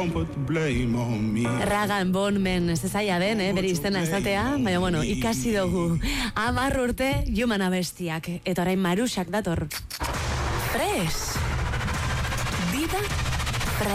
don't put the blame on me. Ragan Bonmen, ez zaila den, bere izena esatea, baina bueno, ikasi dugu. 10 urte Human abestiak, eta orain Marusak dator. Fresh. Vida